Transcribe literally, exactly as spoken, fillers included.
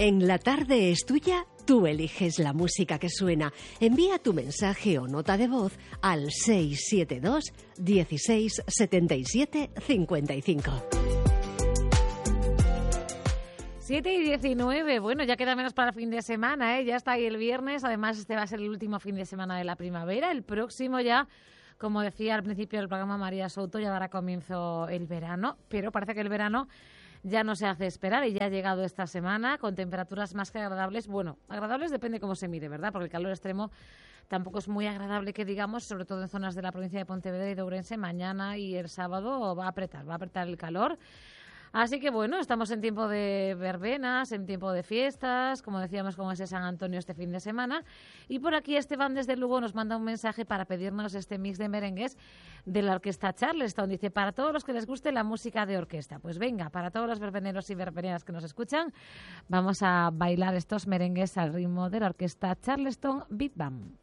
En La Tarde es Tuya, tú eliges la música que suena. Envía tu mensaje o nota de voz al seis siete dos, dieciséis, setenta y siete, cincuenta y cinco. siete y diecinueve, bueno, ya queda menos para el fin de semana, ¿eh? Ya está ahí el viernes, además este va a ser el último fin de semana de la primavera, el próximo ya, como decía al principio del programa María Souto, ya dará comienzo el verano, pero parece que el verano ya no se hace esperar y ya ha llegado esta semana con temperaturas más que agradables. Bueno, agradables depende cómo se mire, ¿verdad? Porque el calor extremo tampoco es muy agradable que digamos, sobre todo en zonas de la provincia de Pontevedra y de Ourense. Mañana y el sábado va a apretar, va a apretar el calor. Así que bueno, estamos en tiempo de verbenas, en tiempo de fiestas, como decíamos con ese San Antonio este fin de semana. Y por aquí Esteban desde Lugo nos manda un mensaje para pedirnos este mix de merengues de la orquesta Charleston. Dice, para todos los que les guste la música de orquesta. Pues venga, para todos los verbeneros y verbeneras que nos escuchan, vamos a bailar estos merengues al ritmo de la orquesta Charleston Beat Band.